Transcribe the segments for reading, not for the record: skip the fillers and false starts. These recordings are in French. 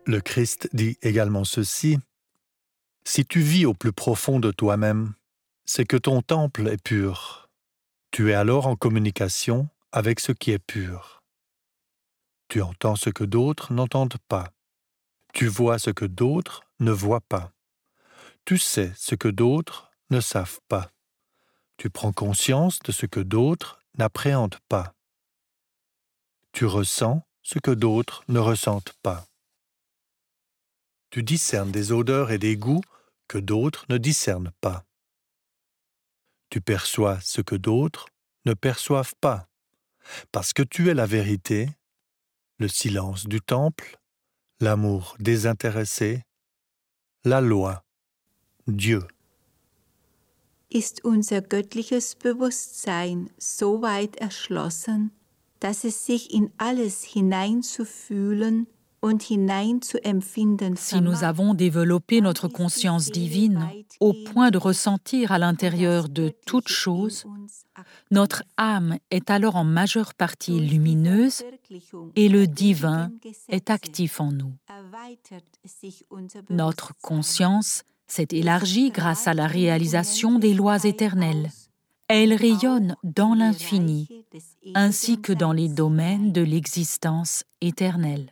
Le Christ dit également ceci: « Si tu vis au plus profond de toi-même, c'est que ton temple est pur. Tu es alors en communication avec ce qui est pur. Tu entends ce que d'autres n'entendent pas. Tu vois ce que d'autres ne voient pas. Tu sais ce que d'autres ne savent pas. Tu prends conscience de ce que d'autres n'appréhendent pas. Tu ressens ce que d'autres ne ressentent pas. Tu discernes des odeurs et des goûts que d'autres ne discernent pas. Tu perçois ce que d'autres ne perçoivent pas, parce que tu es la vérité, le silence du temple, l'amour désintéressé, la loi, Dieu. Ist unser göttliches Bewusstsein so weit erschlossen, dass es sich in alles hineinzufühlen und hineinzuempfinden Si nous avons développé notre conscience divine au point de ressentir à l'intérieur de toute chose, notre âme est alors en majeure partie lumineuse et le divin est actif en nous. Notre conscience s'est élargie grâce à la réalisation des lois éternelles. Elle rayonne dans l'infini, ainsi que dans les domaines de l'existence éternelle.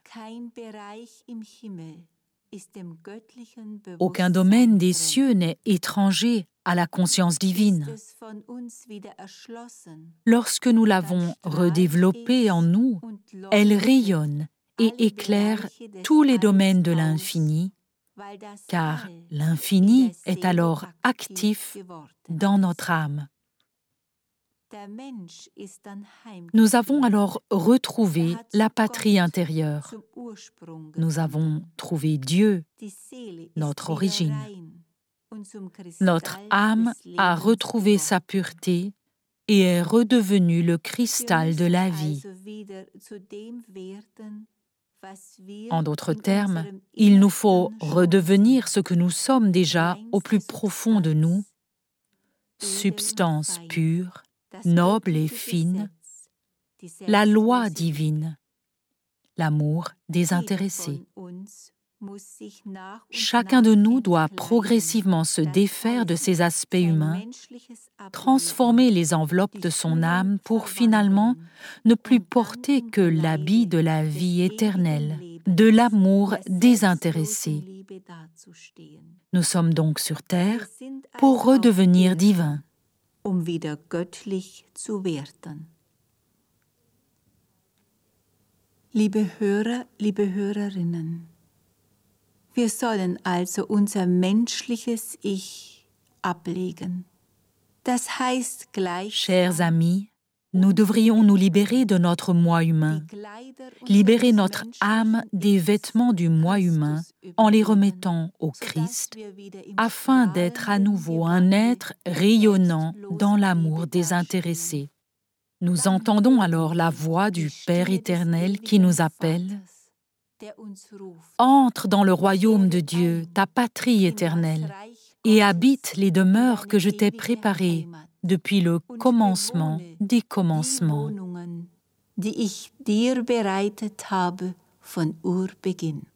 Aucun domaine des cieux n'est étranger à la conscience divine. Lorsque nous l'avons redéveloppée en nous, elle rayonne et éclaire tous les domaines de l'infini, car l'infini est alors actif dans notre âme. Nous avons alors retrouvé la patrie intérieure. Nous avons trouvé Dieu, notre origine. Notre âme a retrouvé sa pureté et est redevenue le cristal de la vie. En d'autres termes, il nous faut redevenir ce que nous sommes déjà au plus profond de nous, substance pure, noble et fine, la loi divine, l'amour désintéressé. Chacun de nous doit progressivement se défaire de ses aspects humains, transformer les enveloppes de son âme pour finalement ne plus porter que l'habit de la vie éternelle, de l'amour désintéressé. Nous sommes donc sur terre pour redevenir divins. Wieder göttlich zu werden. Liebe Hörer, liebe Hörerinnen, wir sollen also unser menschliches Ich ablegen. Das heißt gleich. Chers amis, nous devrions nous libérer de notre moi humain, libérer notre âme des vêtements du moi humain en les remettant au Christ, afin d'être à nouveau un être rayonnant dans l'amour désintéressé. Nous entendons alors la voix du Père éternel qui nous appelle. Entre dans le royaume de Dieu, ta patrie éternelle, et habite les demeures que je t'ai préparées depuis le commencement des commencements. Die ich dir bereitet habe von Urbeginn.